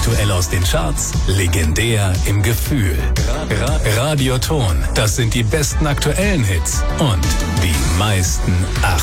Aktuell aus den Charts, legendär im Gefühl. Radioton, das sind die besten aktuellen Hits und die meisten